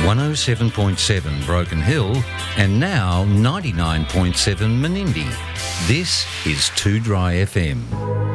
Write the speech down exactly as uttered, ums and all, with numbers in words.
one oh seven point seven Broken Hill and now ninety-nine point seven Menindee. This is Too Dry F M.